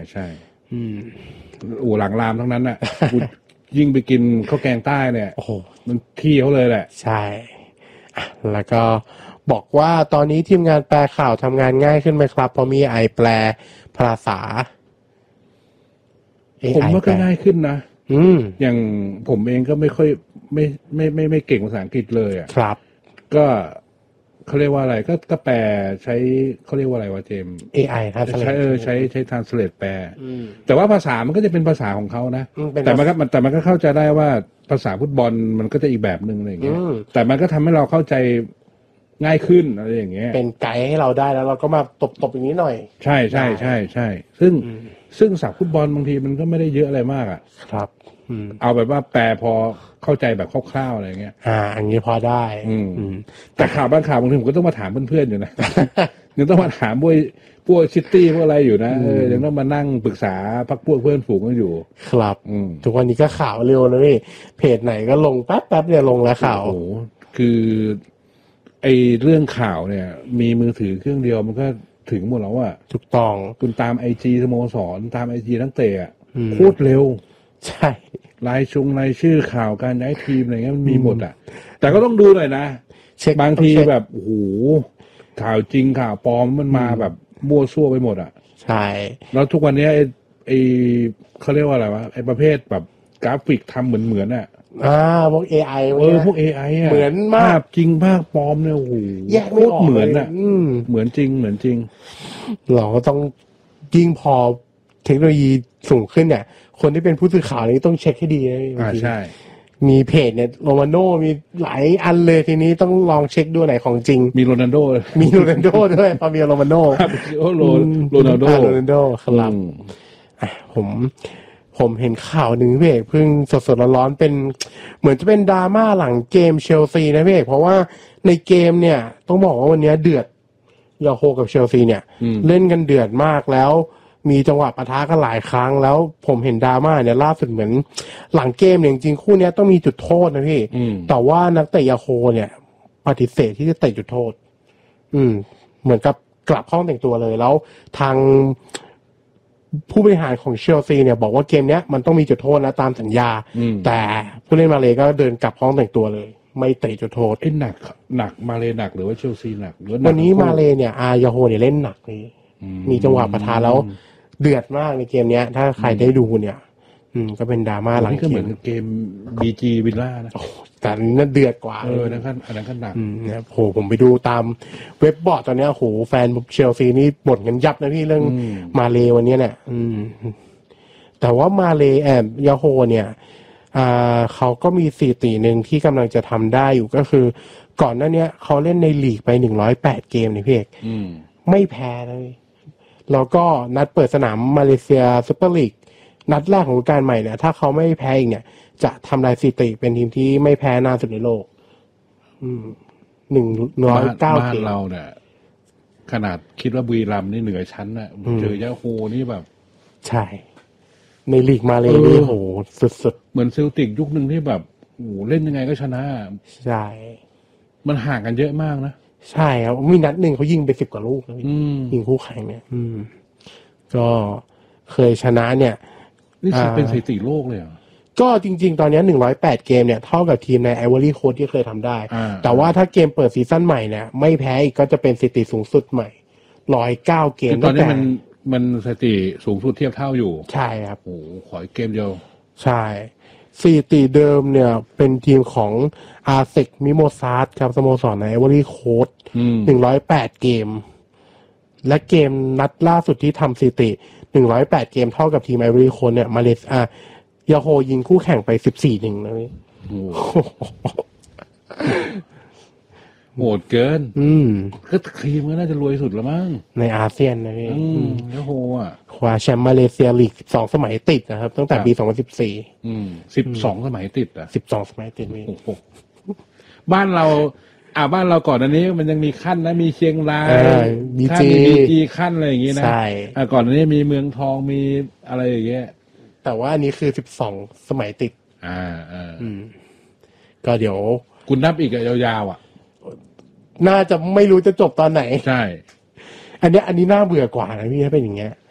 ใช่หลังรามทั้งนั้นน่ะ ยิ่งไปกินข้าวแกงใต้เนี่ยโอ้โหมันที่เขาเลยแหละใช่แล้วก็บอกว่าตอนนี้ทีมงานแปลข่าวทำงานง่ายขึ้นไหมครับเพราะมีAIแปลภาษาผมว่าก็ง่ายขึ้นนะอย่างผมเองก็ไม่ค่อยไม่เก่งภาษาอังกฤษเลยอ่ะครับก็เขาเรียกว่าอะไรก็แปลใช้เขาเรียกว่าอะไรวะเจม AI ใช้ translate แปลแต่ว่าภาษามันก็จะเป็นภาษาของเขานะแต่มันก็เข้าใจได้ว่าภาษาฟุตบอลมันก็จะอีกแบบนึงอะไรอย่างเงี้ยแต่มันก็ทำให้เราเข้าใจง่ายขึ้นอะไรอย่างเงี้ยเป็นไกด์ให้เราได้แล้วเราก็มาตบอย่างนี้หน่อยใช่ซึ่งศัพท์ฟุตบอลบางทีมันก็ไม่ได้เยอะอะไรมากอ่ะครับเอาแบบว่าแปลพอเข้าใจแบบคร่าวๆอะไรเงี้ยอันนี้พอได้แต่ข่าวบางข่าวบางทีผมก็ต้องมาถามเพื่อนๆอยู่นะ ยังต้องมาถามพวกซิตี้พวกอะไรอยู่นะยังต้องมานั่งปรึกษาพักพวกเพื่อนฝูงกันอยู่ครับทุกวันนี้ก็ข่าวเร็วนะพี่เพจไหนก็ลงแป๊บๆเนี่ยลงแล้วข่าวโอ้คือไอเรื่องข่าวเนี่ยมีมือถือเครื่องเดียวมันก็ถึงหมดแล้วอ่ะถูกต้องคุณตามIGสโมสรตาม IG นักเตะโคตรเร็วใช่รายชื่อข่าวการย้ายทีมอะไรเงี้ยมันมีหมดอ่ะแต่ก็ต้องดูหน่อยนะบางทีแบบโอ้โหข่าวจริงข่าวปลอมมันมาแบบมั่วซั่วไปหมดอ่ะใช่แล้วทุกวันนี้ไอเขาเรียกว่าอะไรวะไอประเภทแบบกราฟิกทำเหมือนอ่ะพวก AI พวก AI อ่ะเหมือนมากภาพจริงภาพปลอมเนี่ยโอ้โหแยกไม่ออกเหมือนอ่ะเหมือนจริงเราก็ต้องยิ่งพอเทคโนโลยีสูงขึ้นเนี่ยคนที่เป็นผู้สื่อข่าวนี้ต้องเช็คให้ดีนะใช่มีเพจเนี่ยโรมาโน่มีหลายอันเลยทีนี้ต้องลองเช็คดูไหนของจริงมีโรนัลโดด้วยพอมีโรมาโน่โรนัลโดครับผมเห็นข่าวหนึ่งพี่เอกเพิ่งสดๆร้อนๆเป็นเหมือนจะเป็นดราม่าหลังเกมเชลซีนะพี่เอกเพราะว่าในเกมเนี่ยต้องบอกว่าวันนี้เดือดยาโฮกับเชลซีเนี่ยเล่นกันเดือดมากแล้วมีจังหวะปะทะกันหลายครั้งแล้วผมเห็นดราม่าเนี่ยล่าสุดเหมือนหลังเกมเนี่ยจริงๆคู่นี้ต้องมีจุดโทษนะพี่แต่ว่านักเตะยาโฮเนี่ยปฏิเสธที่จะเตะจุดโทษเหมือนกับกลับห้องแต่งตัวเลยแล้วทางผู้บริหารของเชลซีเนี่ยบอกว่าเกมเนี้ยมันต้องมีจุดโทษนะตามสัญญาแต่ผู้เล่นมาเลก็เดินกลับห้องแต่งตัวเลยไม่เตะจุดโทษหนักมาเลหนักหรือว่าเชลซีหนักวันนี้มาเลเนี่ยยาโฮเนี่ยเล่นหนักเลยมีจังหวะปะทะแล้วเดือดมากในเกมเนี้ยถ้าใครได้ดูเนี่ยก็เป็นดราม่าหลังเกมก็เหมือนเกม BG วิลล่านะแต่นั่นเดือดกว่านั่นก็หนักเนี่ยโหผมไปดูตามเว็บบอร์ดตอนนี้โหแฟนเชลซีนี่บ่นกันยับนะพี่เรื่องมาเลวันนี้เนี่ยแต่ว่ามาเลยาโฮเนี่ยเขาก็มีสถิติหนึ่งที่กำลังจะทำได้อยู่ก็คือก่อนหน้านี้เขาเล่นในลีกไป108เกมนี่พี่เอกไม่แพ้เลยแล้วก็นัดเปิดสนามมาเลเซียซุปเปอร์ลีกนัดแรกของฤดูกาลใหม่เนี่ยถ้าเขาไม่แพ้อีกเนี่ยจะทำลายสถิติเป็นทีมที่ไม่แพ้นานสุดในโลก109 เกมเราเนี่ยขนาดคิดว่าบุรีรัมย์นี่เหนือชั้นน่ะเจอยาโฮนี่แบบใช่ในลีกมาเลยนี่โหสุดๆเหมือนเซลติกยุคนึงที่แบบโหเล่นยังไงก็ชนะใช่มันห่างกันเยอะมากนะใช่ครับมีนัดหนึ่งเขายิงไป10 กว่าลูกนะยิงคู่แข่งเนี่ยก็เคยชนะเนี่ยนี่เป็นสถิติโลกเลยเหรอก็จริงๆตอนนี้108เกมเนี่ยเท่ากับทีมในไอวอรี่โค้สที่เคยทำได้แต่ว่าถ้าเกมเปิดซีซั่นใหม่เนี่ยไม่แพ้อีกก็จะเป็นสถิติสูงสุดใหม่109เกมตอนนี้มันสถิติสูงสุดเทียบเท่าอยู่ใช่ครับโอ้ขออีกเกมเดียวใช่สถิติเดิมเนี่ยเป็นทีมของอาเซกมิโมซาสครับสโมสรในไอวอรี่โค้ส108เกมและเกมนัดล่าสุดที่ทำสถิติ108เกมเท่ากับทีมไอวอรี่โค้สเนี่ยมาเลเซียยาโฮยิงคู่แข่งไป14-1นะพี่โหดเกินก็ทีมก็น่าจะรวยสุดแล้วมั้งในอาเซียนนะพี่ยาโฮอ่ะคว้าแชมป์มาเลเซียลีก12สมัยติดนะครับตั้งแต่ปี2014 12สมัยติดอ่ะ 12สมัยติดนี่บ้านเราก่อนอันนี้มันยังมีขั้นนะมีเชียงราย BG ขั้นอะไรอย่างงี้นะใช่ก่อนอันนี้มีเมืองทองมีอะไรอย่างเงี้ยแต่ว่าอันนี้คือ12สมัยติดก็เดี๋ยวคุณนับอีกยาวๆอ่ะน่าจะไม่รู้จะจบตอนไหนใช่อันนี้น่าเบื่อกว่านะพี่ถ้าเป็นอย่างเงี้ย